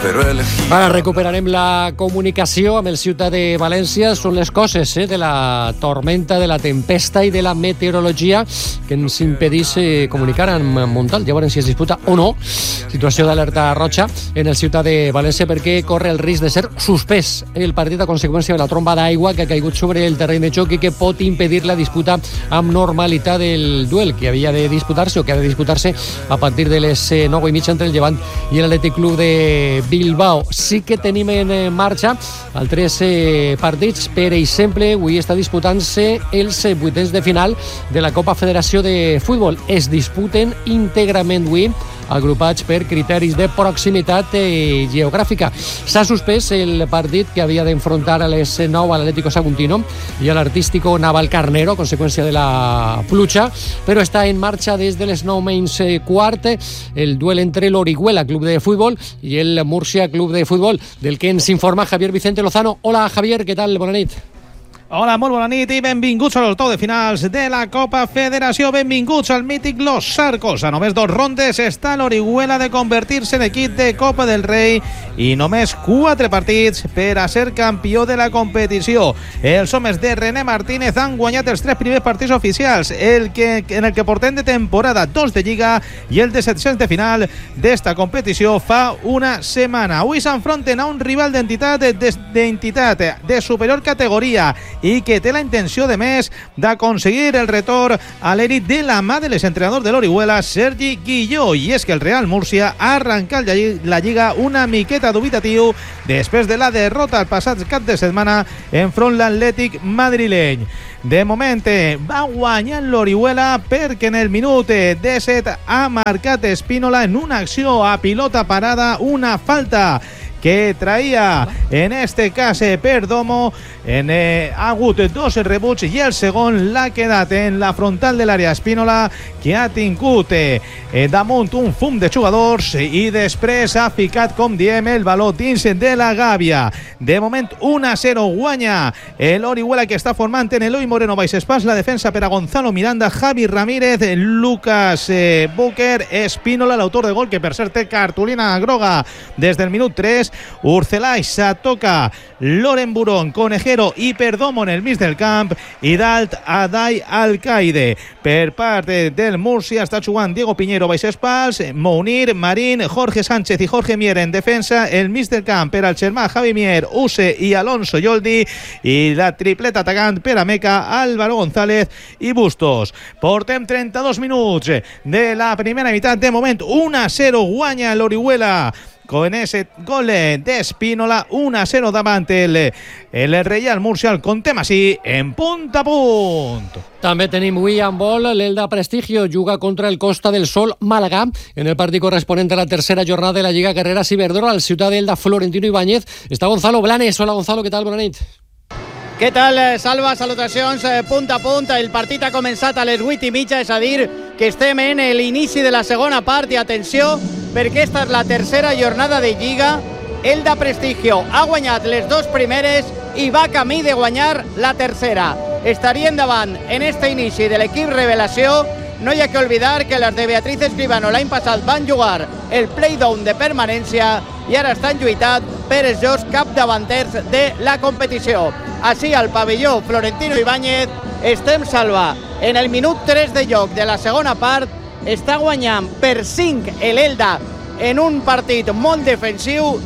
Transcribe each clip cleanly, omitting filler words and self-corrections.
Ara recuperarem la comunicació amb el Ciutat de València. Són les coses de la tormenta, de la tempesta i de la meteorologia que ens impedís comunicar amb Montal. Ja veurem si es disputa o no. Situació d'alerta roja en el Ciutat de València perquè corre el risc de ser suspès el partit a conseqüència de la tromba d'aigua que ha caigut sobre el terreny de joc i que pot impedir la disputa amb normalitat del duel que havia de disputar-se o que ha de disputar-se a partir de les 9:30 entre el Llevant i l'Atlètic Club de Bilbao. Sí que tenim en marxa altres partits. Per exemple, avui està disputant-se els vuitens de final de la Copa Federació de Futbol. Es disputen íntegrament avui agrupats per criteris de proximitat geogràfica. S'ha suspès el partit que havia d'enfrontar a les 9 a l'Atlético Saguntino i a l'Artístico Navalcarnero a conseqüència de la pluja, però està en marxa des de les 9 menys quart el duel entre l'Orihuela Club de Futbol i el Múrcia Club de Futbol, del que ens informa Javier Vicente Lozano. Hola Javier, què tal? Bona nit. Hola, molt bona nit i benvinguts al torn de finals de la Copa Federació. Benvinguts al mític Los Sarcos. A només 2 rondes està l'Orihuela de convertir-se en equip de Copa del Rei i només 4 partits per a ser campió de la competició. Els homes de René Martínez han guanyat els 3 primers partits oficials, en el que portem de temporada, 2 de Lliga i el de 700 de final d'esta competició fa una setmana. Avui s'enfronten a un rival d'entitat de superior categoria i que té la intenció de més d'aconseguir el retorn a l'elit de la mà de l'exentrenador de l'Orihuela, Sergi Guilló. I és que el Real Múrcia ha arrencat la Lliga una miqueta dubitatiu després de la derrota el passat cap de setmana enfront l'Atlètic madrileny. De moment va guanyar l'Orihuela perquè en el minut 17 ha marcat Espínola en una acció a pilota parada, una falta que traía en este cas Perdomo. Ha hagut 2 rebuts i el segon l'ha quedat en la frontal de l'àrea Espínola, que ha tingut damunt un fum de jugadors i després ha ficat, com diem, el baló dins de la gàbia. De moment 1-0 guanya l'Orihuela, que està formant en Eloi Moreno baixespàs la defensa per a Gonzalo Miranda, Javi Ramírez, Lucas Búquer, Espínola, l'autor de gol, que per cert té cartulina groga des del minut 3. Urcelay, Satoca, Loren Burón, Conejero i Perdomo en el mig del camp i dalt Adai Alcaide. Per part del Múrcia està jugant Diego Piñero baixespals, Mounir, Marín, Jorge Sánchez i Jorge Mier en defensa, el mig del camp per al germà Javi Mier, Use i Alonso Yoldi, i la tripleta atacant per a Meca, Álvaro González i Bustos. Portem 32 minuts de la primera meitat. De moment 1-0 guanya l'Orihuela con ese gol de Espínola, 1-0 davant el Real Múrcia. El contem així en punt a punt. També tenim avui en vol l'Elda Prestigio, juga contra el Costa del Sol Málaga en el partit corresponent a la tercera jornada de la Lliga Carreras Iberdrola. Al Ciutat d'Elda, Florentino Ibáñez. Està Gonzalo Blanes. Hola Gonzalo, què tal? Bona nit. Què tal, Salva? Salutacions, punt a punt. El partit ha començat a les 8:30, és a dir, que estem en l'inici de la segona part. I atenció, perquè esta és la tercera jornada de Lliga. Elda Prestigio ha guanyat les 2 primeres i va camí de guanyar la tercera. Estarien davant en este inici de l'equip Revelació. No hi ha que oblidar que les de Beatriz Escribano l'any passat van jugar el play-down de permanència i ara estan lluitant per els jocs capdavanters de la competició. Així, al pavelló Florentino Ibáñez, estem, Salva, en el minut 3 de joc de la segona part. Està guanyant per 5 l'Elda en un partit molt defensiu,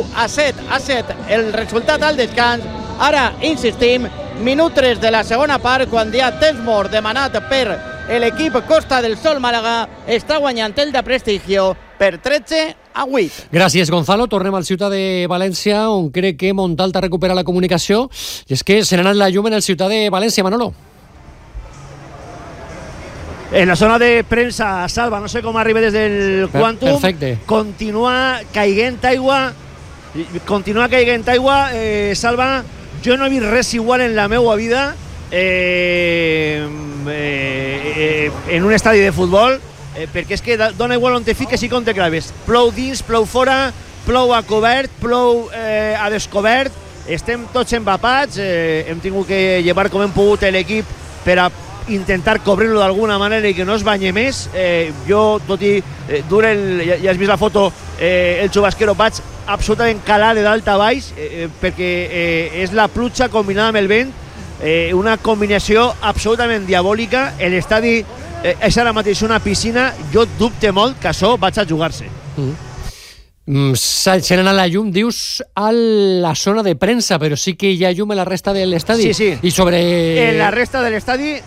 10-7 el resultat al descans. Ara, insistim, minut 3 de la segona part, quan hi ha temps mort demanat per l'equip Costa del Sol Màlaga, està guanyant Elda Prestigio per 13-8. Gràcies, Gonzalo. Tornem al Ciutat de València, on crec que Montalta recupera la comunicació. I és que se n'ha anat la llum en el Ciutat de València, Manolo. En la zona de premsa, Salva, no sé com arriba des del Quantum. Perfecte. Continua caiguent aigua. Salva, jo no he vist res igual en la meva vida en un estadi de futbol, perquè és que dona igual on te fiques i on te claves. Plou dins, plou fora, plou a cobert, plou a descobert. Estem tots empapats. Hem tingut que llevar com hem pogut l'equip per a intentar cobrir-lo d'alguna manera i que no es banye més. Jo, tot i dur ja has vist la foto el Chubasquero, vaig absolutament calar de dalt a baix, perquè és la pluja combinada amb el vent, una combinació absolutament diabòlica. L'estadi és ara mateix una piscina. Jo dubte molt que això vaig a jugar-se. Se n'ha la llum, dius, a la zona de premsa, però sí que hi ha llum a la resta de l'estadi. Sí. I sobre... En la resta de l'estadi...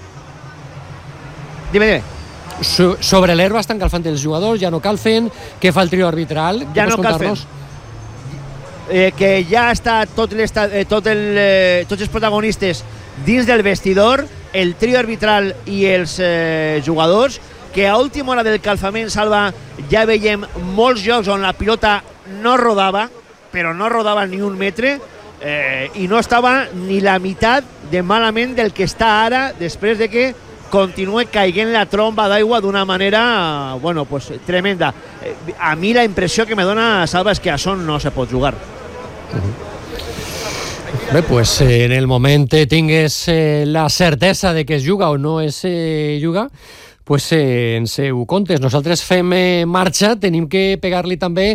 Dime. Sobre l'herba estan calfant els jugadors, ja no calfen. Què fa el trio arbitral? Ja no calfen. Que ja està tots els protagonistes dins del vestidor, el trio arbitral i els jugadors, que a última hora del calfament, Salva, ja veiem molts jocs on la pilota no rodava, però no rodava ni un metre, i no estava ni la meitat de malament del que està ara, després de que continua caient la tromba d'aigua d'una manera, bueno, pues tremenda. A mi la impressió que me dona, Salva, és que això no se pot jugar. Bé, pues en el moment tingues la certesa de que es juga o no es juga, pues ens ho contes. Nosaltres fem marxa, tenim que pegar-li també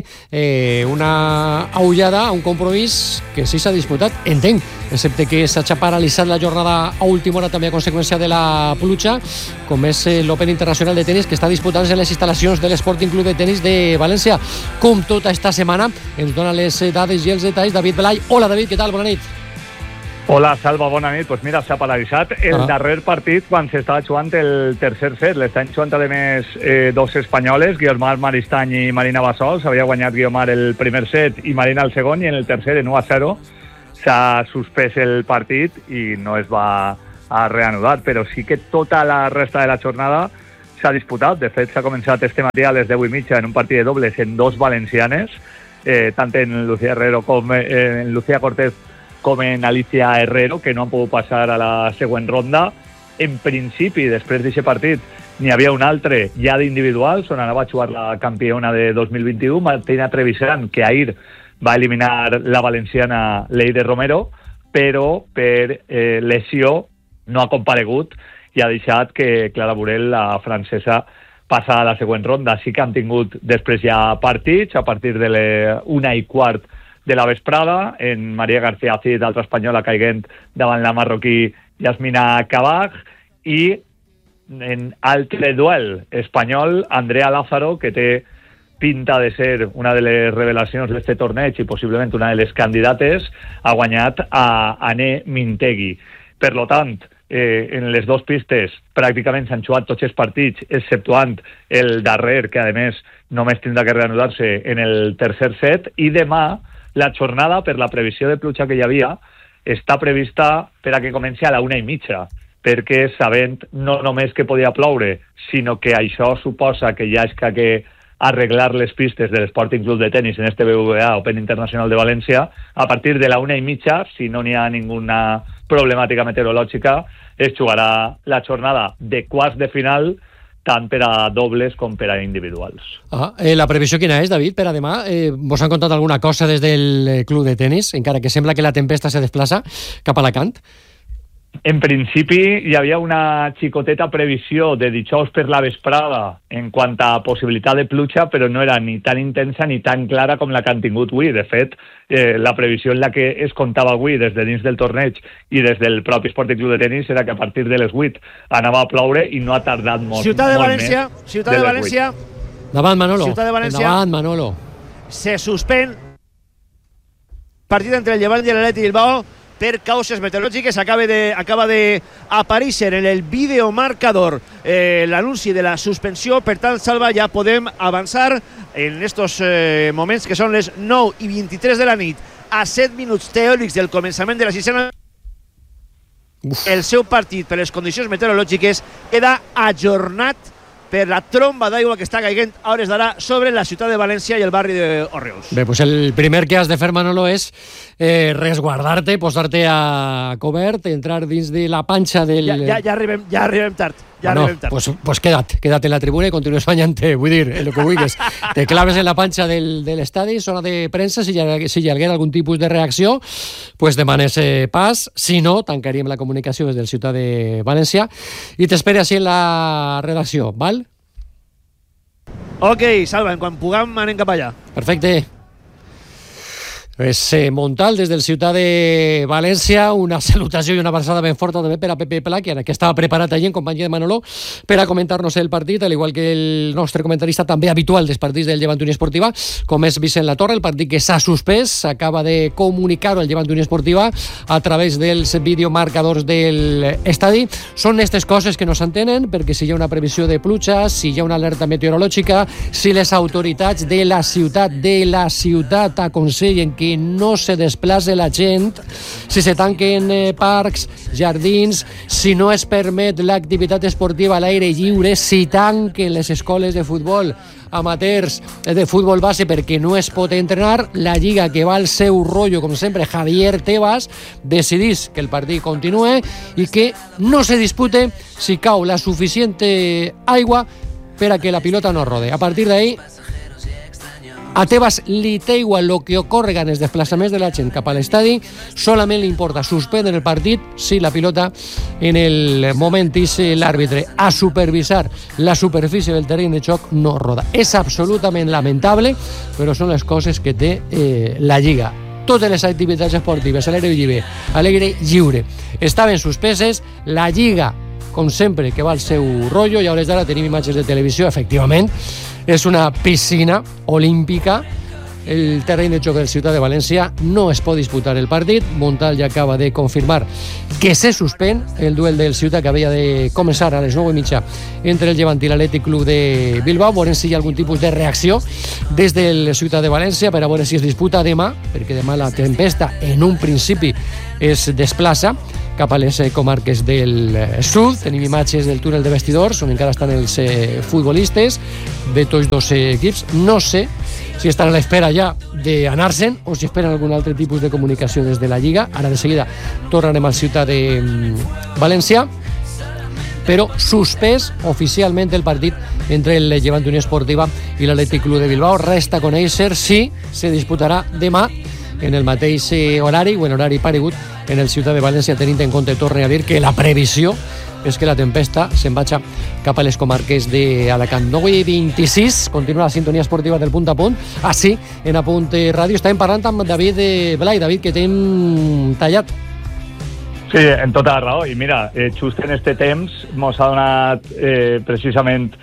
una aullada a un compromís que sí s'ha disputat, entenc, excepte que s'ha paralitzat la jornada a última hora també a conseqüència de la pluja, com és l'Open Internacional de Tenis, que està disputant-se en les instal·lacions de l'Sporting Club de Tenis de València. Com tota esta setmana, ens dona les dades i els detalls David Blay. Hola, David, què tal? Bona nit. Hola, Salva, bona nit. Pues mira, s'ha paralitzat el darrer partit quan s'estava jugant el tercer set. L'estan jugant, a més, dos espanyoles, Guiomar Maristany i Marina Bassols. Havia guanyat Guiomar el primer set i Marina el segon, i en el tercer, en 1-0, s'ha suspès el partit i no es va a reanudar. Però sí que tota la resta de la jornada s'ha disputat. De fet, s'ha començat este matí a les 10:30 en un partit de dobles en dos valencianes, tant en Lucía Herrero com en Lucía Cortés com en Alicia Herrero, que no han pogut passar a la següent ronda. En principi, després d'aquest partit, n'hi havia un altre ja d'individuals, on anava a jugar la campiona de 2021, Martina Trevisan, que ahir va eliminar la valenciana Leire Romero, però per lesió no ha comparegut i ha deixat que Clara Burel, la francesa, passa a la següent ronda. Sí que han tingut després ja partits, a partir de les 1:15 de la vesprada, en Maria García Cid, altra espanyola, caiguent davant la marroquí Yasmina Kabaj, i en altre duel espanyol, Andrea Lázaro, que té pinta de ser una de les revelacions d'este torneig i possiblement una de les candidates, ha guanyat a Anne Mintegui. Per lo tant, en les dues pistes pràcticament s'han jugat tots els partits, exceptuant el darrer, que a més només tindrà que reanudar-se en el tercer set, i demà la jornada, per la previsió de pluja que hi havia, està prevista per a que comenci a la 1:30, perquè sabent no només que podia ploure, sinó que això suposa que ja és que arreglar les pistes de l'Sporting Club de Tenis en este BBVA Open Internacional de València, a partir de la 1:30, si no n'hi ha ninguna problemàtica meteorològica, es jugarà la jornada de quarts de final, tant per a dobles com per a individuals. La previsió quina és, David, per a demà? Vos han contat alguna cosa des del club de tenis, encara que sembla que la tempesta se desplaça cap a Alacant? En principi hi havia una xicoteta previsió de dijous per la vesprada en quant a possibilitat de pluja, però no era ni tan intensa ni tan clara com la que han tingut avui. De fet, la previsió en la que es comptava avui des de dins del torneig i des del propi Sporting Club de Tenis era que a partir de les 8 anava a ploure i no ha tardat molt. Ciutat de València, Ciutat de València. Davant, Manolo. Ciutat de València. Davant, Manolo. Se suspèn partit entre el Llevant i l'Atlètic Bilbao per causes meteorològiques. Acaba d'aparèixer en el videomarcador l'anunci de la suspensió. Per tant, Salva, ja podem avançar en estos moments, que són les 9:23 de la nit, a 7 minuts teòrics del començament de la sisena. El seu partit, per les condicions meteorològiques, queda ajornat per la tromba d'aigua que està caient a hores d'ara sobre la ciutat de València i el barri d'Orriols. Bé, pues el primer que has de fer, Manolo, és resguardar-te, posar-te a cobert, entrar dins de la panxa del... Ja arribem tard. Pues queda't en la tribuna i continues banyant-te, vull dir, el que vulguis. Te claves en la panxa de l'estadi, zona de premsa, si hi hagués algun tipus de reacció, pues demanes pas, si no, tancaríem la comunicació des del Ciutat de València i t'espere així en la redacció, val? Ok, Salva, quan puguem anem cap allà. Perfecte. És Montal des del Ciutat de València, una salutació i una abraçada ben forta també per a Pepe Pla, que estava preparat allí en companyia de Manolo per a comentar-nos el partit, al igual que el nostre comentarista també habitual dels partits del Llevant Unió Esportiva, com és Vicent Latorre. El partit que s'ha suspès, s'acaba de comunicar-ho el Llevant Unió Esportiva a través dels videomarcadors del estadi. Són aquestes coses que no s'entenen, perquè si hi ha una previsió de pluja, si hi ha una alerta meteorològica, si les autoritats de la ciutat aconsellen que no se desplace la gent, si se tanquen parcs, jardins, si no es permet l'activitat esportiva a l'aire lliure, si tanquen les escoles de futbol amateurs de futbol base perquè no es pot entrenar, la Lliga, que va al seu rotllo, com sempre, Javier Tebas, decidís que el partit continue i que no se dispute si cau la suficient aigua per a que la pilota no rode. A partir d'ahí, a Tebas li té igual el que ocorre en els desplaçaments de la gent cap a l'estadi, solament li importa suspendre el partit si la pilota en el moment és l'àrbitre a supervisar la superfície del terreny de joc no roda. És absolutament lamentable, però són les coses que té la Lliga. Totes les activitats esportives a l'aire lliure estaven suspeses. La Lliga, com sempre, que va al seu rotllo, i a hores d'ara tenim imatges de televisió, efectivament, és una piscina olímpica. El terreny de joc del Ciutat de València no es pot disputar el partit. Montal ja acaba de confirmar que se suspèn el duel del Ciutat, que havia de començar a les 9:30 entre el Llevant i l'Atlètic Club de Bilbao. Veurem si hi ha algun tipus de reacció des del Ciutat de València per a veure si es disputa demà, perquè demà la tempesta en un principi es desplaça cap a les comarques del sud. Tenim imatges del túnel de vestidors on encara estan els futbolistes de tots dos equips. No sé si estan a l'espera ja d'anar-se'n o si esperen algun altre tipus de comunicació des de la Lliga. Ara de seguida tornarem al Ciutat de València, però suspès oficialment el partit entre el Llevant Unió Esportiva i l'Atlètic Club de Bilbao. Resta conèixer si se disputarà demà en el mateix horari o en horari paregut en el Ciutat de València, tenint en compte, torne a dir, que la previsió és que la tempesta se'n vagi cap a les comarques d'Alacant. 9:26, continua la sintonia esportiva del Punt a Punt, així, en Apunt Ràdio. Estàvem parlant amb David Blai. David, que t'hem tallat. Sí, en tota la raó. I mira, just en este temps mos ha donat precisament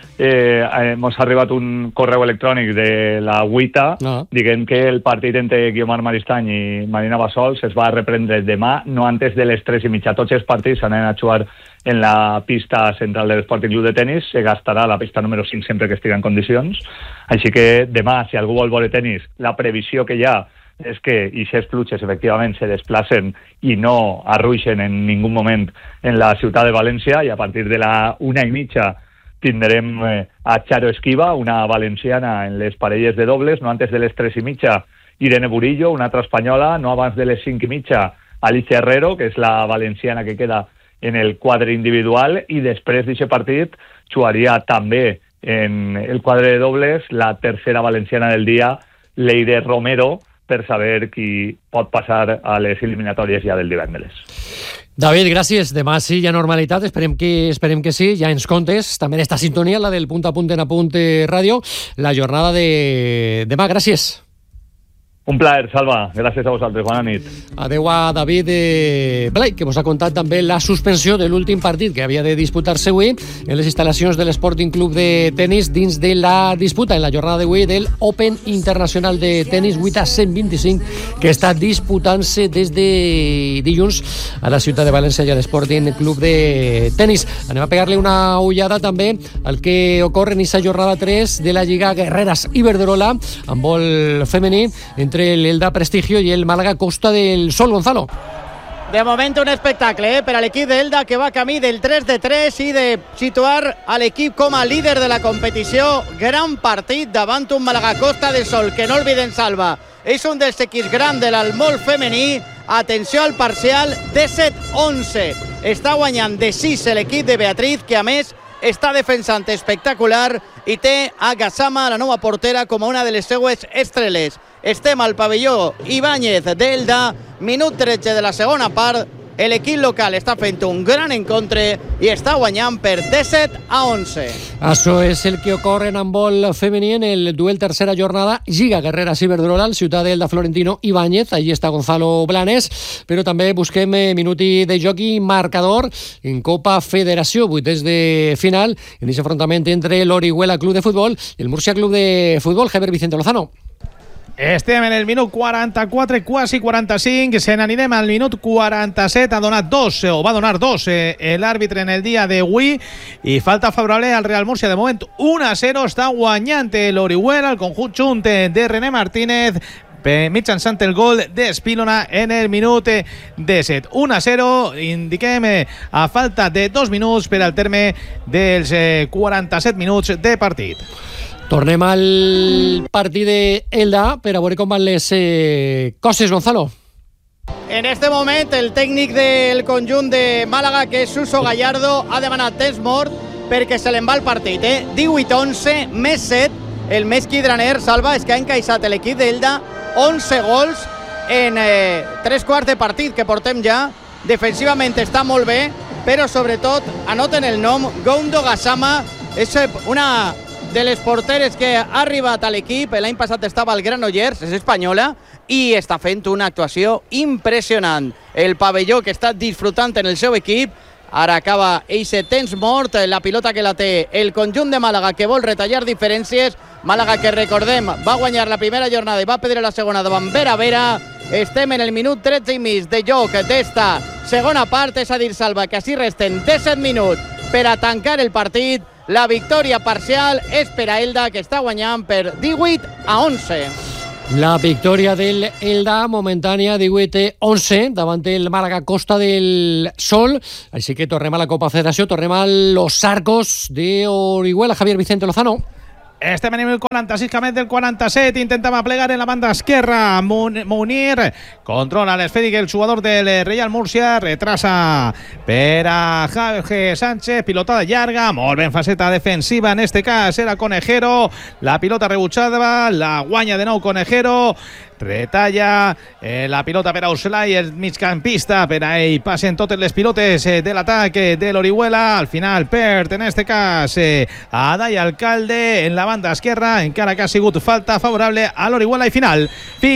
mos ha arribat un correu electrònic de la UITA dient que el partit entre Guiomar Maristany i Marina Bassols es va reprendre demà, no antes de les 3:30. Tots els partits s'anen a jugar en la pista central de l'Sporting Club de Tenis. Se gastarà la pista número 5 sempre que estigui en condicions. Així que demà, si algú vol veure tenis, la previsió que hi ha és que aquestes pluges efectivament se desplacen i no arruixen en ningú moment en la ciutat de València, i a partir de la 1:30 tindrem a Charo Esquiva, una valenciana en les parelles de dobles, no antes de les 3:30 Irene Burillo, una altra espanyola, no abans de les 5:30 Alicia Herrero, que és la valenciana que queda en el quadre individual, i després d'aquest partit jugaria també en el quadre de dobles la tercera valenciana del dia, Leire Romero, per saber qui pot passar a les eliminatòries ja del divendres. David, gràcies. Demà sí hi ha normalitat, esperem que sí. Ja ens contes també esta sintonia, la del Punt a Punt en Apunt Ràdio, la jornada de demà. Gràcies. Un plaer, Salva. Gràcies a vosaltres. Bona nit. Adeu a David Blai, que vos ha contat també la suspensió de l'últim partit que havia de disputar-se avui en les instal·lacions de l'Sporting Club de Tenis dins de la disputa en la jornada d'avui del Open Internacional de Tenis 8 a 125 que està disputant-se des de dilluns a la ciutat de València i a l'Sporting Club de Tenis. Anem a pegar-li una ullada també al que ocorre en aquesta jornada 3 de la Lliga Guerreras Iberdrola amb vol femení entre el Elda Prestigio i el Màlaga Costa del Sol. Gonzalo. De moment un espectacle per a l'equip d'Elda, que va camí del 3-3 i de situar a l'equip com a líder de la competició. Gran partit davant un Màlaga Costa del Sol, que no olviden, Salva, és un dels equips grans de l'Almol femení. Atenció al parcial, 17-11. Està guanyant de 6 l'equip de Beatriz, que a més està defensant espectacular i té a Gassama, la nova portera, com a una de les seues estreles. Estem al pavelló Ibáñez d'Elda, minut 13 de la segona part, l'equip local està fent un gran encontre i està guanyant per 17-11. Això és el que ocorre en handbol femení en el duel tercera jornada Lliga Guerrera Ciberdrola, el Ciutadella de Florentino Ibáñez. Allí està Gonzalo Blanes, però també busquem minuti de joc i marcador en Copa Federació, vuitens de final, en aquest enfrontament entre l'Orihuela Club de Futbol i el Murcia Club de Futbol. Javier Vicente Lozano. Estem en el minut 44, quasi 45, se n'anirem al minut 47, va donar dos l'àrbitre en el dia d'avui i falta favorable al Real Murcia. De moment 1-0, està guanyant l'Orihuela, el conjunt junt de René Martínez, mitjançant el gol d'Espílona en el minut 17. 1-0, indiquem a falta de 2 minuts per al terme dels 47 minuts de partit. Tornem al partit d'Elda per a veure com van les coses, Gonzalo. En este moment, el tècnic del conjunt de Màlaga, que és Suso Gallardo, ha demanat temps mort perquè se l'en va el partit. 18-11, més 7. El més quidraner, Salva, és que ha encaixat l'equip d'Elda 11 gols en 3 quarts de partit que portem ja. Defensivament està molt bé, però sobretot anoten el nom Goundo Gassama. És una de les porteres que ha arribat a l'equip. L'any passat estava al Granollers, és espanyola, i està fent una actuació impressionant. El pavelló que està disfrutant en el seu equip. Ara acaba eixe temps mort, la pilota que la té el conjunt de Màlaga, que vol retallar diferències. Màlaga, que recordem, va guanyar la primera jornada i va perdre la segona davant Vera. Estem en el minut 13 i mig de joc d'esta segona part, és a dir, Salva, que així resten 17 minuts per a tancar el partit. La victòria parcial és per a Elda, que està guanyant per 18-11. La victòria del Elda, momentània, 18-11, davant el Màlaga Costa del Sol. Així que tornem a la Copa Federació, tornem a los Arcos de Orihuela. Javier Vicente Lozano. Estem en el 46, camet del 47, intentava plegar en la banda esquerra. Munir controla l'esfèric, el jugador del Real Murcia, retrasa per a Jorge Sánchez, pilotada llarga, molt ben faceta defensiva, en este cas era Conejero, la pilota rebutjada, la guanya de nou Conejero, retalla la pilota per a Urselai, el migcampista, per a ell passen totes les pilotes de l'atac de l'Orihuela. Al final perd, en este cas, a Adai Alcalde en la banda esquerra, encara que ha sigut falta favorable a l'Orihuela. I final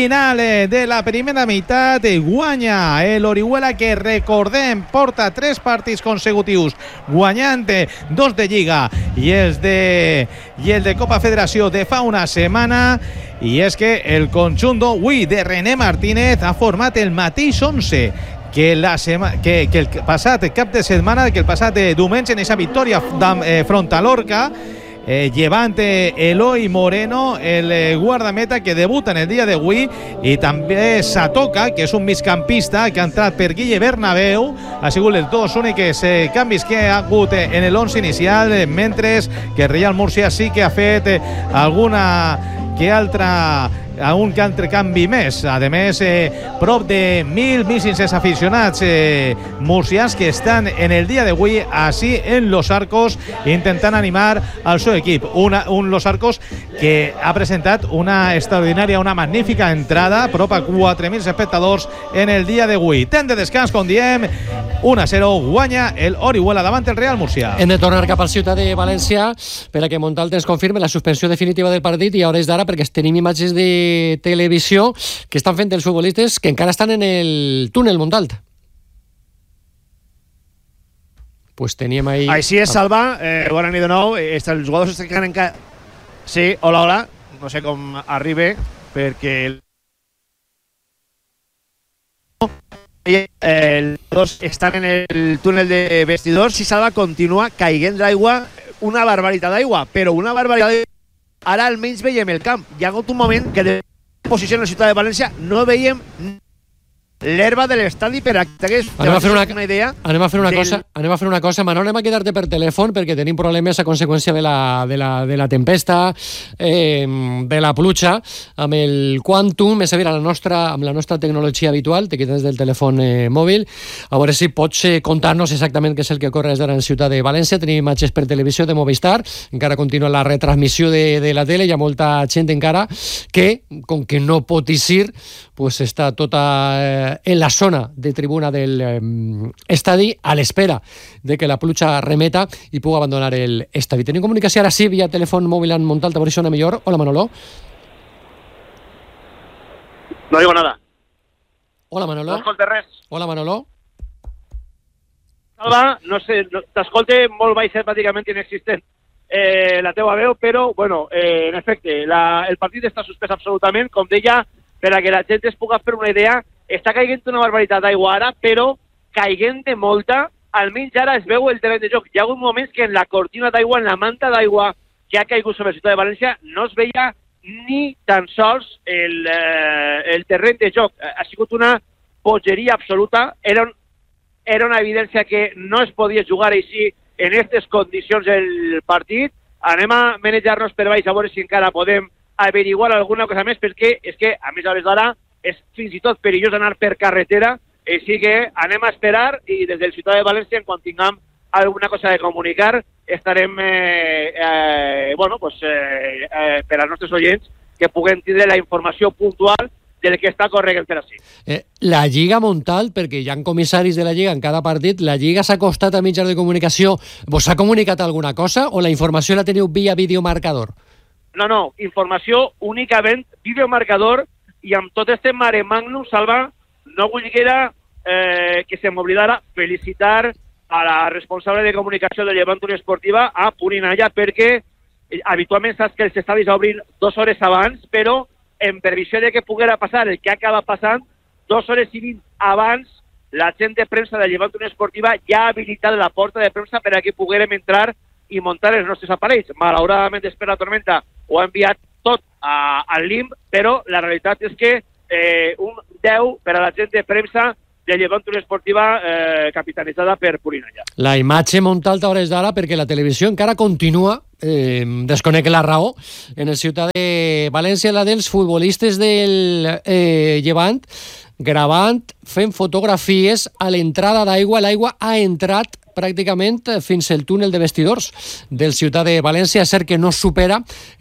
de la primera meitat, guanya l'Orihuela, que recordem porta 3 partits consecutius guanyant, 2 de Lliga i el de Copa Federació de fa una setmana. I és que el conjunt d'avui de René Martínez ha format el mateix 11 que el passat cap de setmana, que el passat diumenge en aquesta victòria front a l'Orca, llevant Eloi Moreno, el guardameta que debuta en el dia d'avui, i també Satoca, que és un migcampista que ha entrat per Guille Bernabéu. Ha sigut els dos únics canvis que ha hagut en l'11 inicial, mentre que Real Murcia sí que ha fet algun que altre canvi més. A més, prop de 1.500 aficionats murcians que estan en el dia d'avui així en Los Arcos intentant animar al seu equip. Un Los Arcos que ha presentat una extraordinària, una magnífica entrada, prop a 4.000 espectadors en el dia d'avui. Temps de descans, com diem, 1-0, guanya el Orihuela davant el Real Murcia. Hem de tornar cap al Ciutat de València per a que Montalte ens confirme la suspensió definitiva del partit, i a hores d'ara, perquè tenim imatges de televisió que estan fent els futbolistes que encara estan en el túnel, Montalt. Pues teníem ahí... Així és, Salva. Bona nit de nou. Els jugadors estan quedant encara... Sí, hola. No sé com arriba, perquè... Els jugadors estan en el túnel de vestidors i Salva continua caiguent d'aigua, una barbaritat d'aigua, però una barbaritat d'aigua. Ara almenys veiem el camp. Hi ha hagut un moment que de posició en la ciutat de València no veiem l'herba de l'estadi, per a que t'hagués una idea. Anem a fer una cosa, Manol, anem a quedar-te per telèfon perquè tenim problemes a conseqüència de la tempesta, de la pluja, amb el Quantum, és a dir, amb la nostra tecnologia habitual. Te quites del telèfon mòbil, a veure si pots contar-nos exactament què és el que ocorre des d'ara en Ciutat de València. Tenim imatges per televisió de Movistar, encara continua la retransmissió de la tele, hi ha molta gent encara que, com que no pot eixir, pues està tota en la zona de tribuna del estadi a l'espera de que la pluja remeta i pugui abandonar el estadi. Tenim comunicació ara sí via telèfon mòbil amb Montalta, per això sona millor. Hola, Manolo. No digo nada. Hola, Manolo. No escolta res. Hola, Manolo. Salva, no sé, t'escolte molt baix, pràcticament inexistent la teua veu, però, bueno, en efecte, el partit està suspès absolutament, com deia, per a que la gent es pugui fer una idea, està caiguent una barbaritat d'aigua ara, però caiguent de molta, almenys ara es veu el terreny de joc. Hi ha hagut moments que en la cortina d'aigua, en la manta d'aigua que ha caigut sobre la ciutat de València, no es veia ni tan sols el terreny de joc. Ha sigut una bogeria absoluta, era una evidència que no es podia jugar així en aquestes condicions el partit. Anem a manejar-nos per baix a veure si encara podem averiguar alguna cosa més, perquè és que, a més a més d'ara, és fins i tot perillós anar per carretera, així que anem a esperar i des del Ciutat de València, quan tinguem alguna cosa de comunicar, estarem per als nostres oients que puguem tindre la informació puntual del que està corregent per així. La Lliga Montal, perquè hi ha comissaris de la Lliga en cada partit, la Lliga s'ha acostat a mitjans de comunicació. Vos ha comunicat alguna cosa o la informació la teniu via videomarcador? No, informació únicament videomarcador i amb tot este mare magnum, Salva, no volguera que se m'oblidara felicitar a la responsable de comunicació de Llevant Unió Esportiva, a Purinalla, perquè habitualment saps que els estadis obrin 2 hores abans, però en previsió de que poguera passar el que acaba passant, 2 hores i 20 abans, la gent de premsa de Llevant Unió Esportiva ja ha habilitat la porta de premsa per a que poguérem entrar i muntar els nostres aparells. Malauradament, després la tormenta ho ha enviat tot al limb, però la realitat és que un 10 per a la gent de premsa de Llevant Unió Esportiva capitanitzada per Purinalla. La imatge Montalta a hores d'ara, perquè la televisió encara continua, desconec la raó, en el Ciutat de València, la dels futbolistes del Llevant, gravant, fent fotografies a l'entrada d'aigua. L'aigua ha entrat pràcticament fins al túnel de vestidors del Ciutat de València. És cert que no supera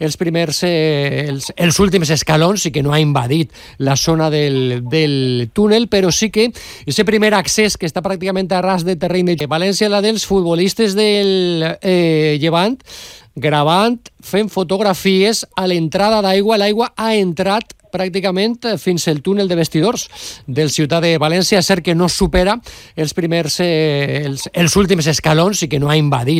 els últims escalons i que no ha invadit la zona del túnel, però sí que aquest primer accés que està pràcticament a ras de terreny de València, la dels futbolistes del Llevant, gravant, fent fotografies a l'entrada d'aigua. L'aigua ha entrat pràcticament fins al túnel de vestidors del Ciutat de València. És cert que no supera els últims escalons i que no ha invadit